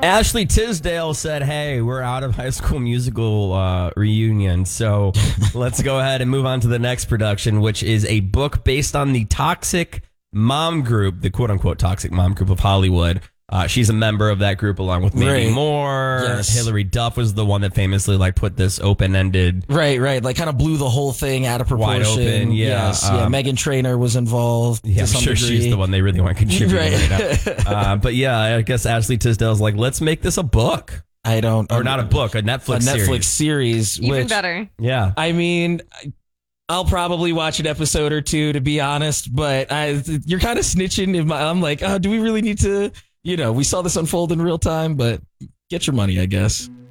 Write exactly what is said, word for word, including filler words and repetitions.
Ashley Tisdale said, hey, we're out of High School Musical uh, reunion, so let's go ahead and move on to the next production, which is a book based on the toxic mom group, the quote-unquote toxic mom group of Hollywood. Uh, she's a member of that group along with Mandy Right. Moore. Yes. Hillary Duff was the one that famously like put this open-ended. Right, right. Like kind of blew the whole thing out of proportion. Wide open, yeah. Yes, yeah. Um, Megan Trainor was involved. Yeah, to I'm some sure degree. she's the one they really want to contribute Right. right now. Uh, but yeah, I guess Ashley Tisdale's like, let's make this a book. I don't. Or not a book, a Netflix a series. Netflix series. Even which, better. Yeah. I mean, I'll probably watch an episode or two, to be honest. But I, you're kind of snitching. If my, I'm like, oh, do we really need to? You know, we saw this unfold in real time, but get your money, I guess.